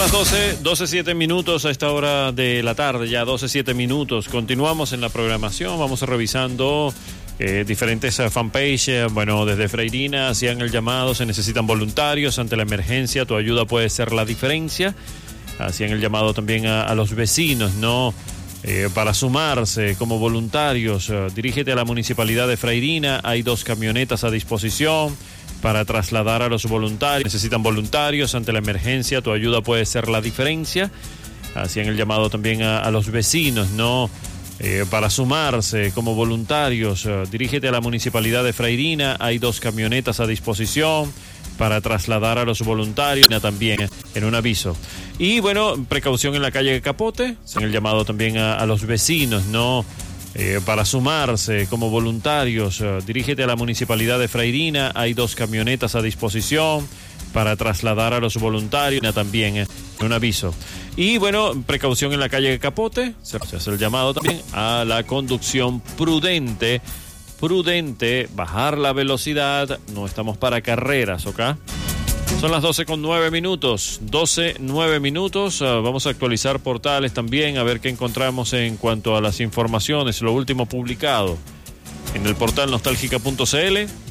las 12:07 minutos a esta hora de la tarde, ya 12:07 minutos. Continuamos en la programación, vamos revisando diferentes fanpages. Bueno, desde Freirina hacían el llamado, se necesitan voluntarios ante la emergencia, tu ayuda puede ser la diferencia. Hacían el llamado también a los vecinos, ¿no? Para sumarse como voluntarios, dirígete a la Municipalidad de Freirina, hay 2 camionetas a disposición para trasladar a los voluntarios. Necesitan voluntarios ante la emergencia, tu ayuda puede ser la diferencia. Hacían el llamado también a los vecinos, ¿no? Para sumarse como voluntarios, dirígete a la Municipalidad de Freirina, hay 2 camionetas a disposición para trasladar a los voluntarios, también en un aviso. Y bueno, precaución en la calle Capote, hacen el llamado también a los vecinos, ¿no? Para sumarse como voluntarios, dirígete a la Municipalidad de Freirina, hay 2 camionetas a disposición para trasladar a los voluntarios, también en un aviso. Y bueno, precaución en la calle Capote, se hace el llamado también a la conducción prudente, bajar la velocidad, no estamos para carreras, ¿ok? Son las 12:09 minutos, 12:09 minutos. Vamos a actualizar portales también, a ver qué encontramos en cuanto a las informaciones, lo último publicado en el portal nostálgica.cl.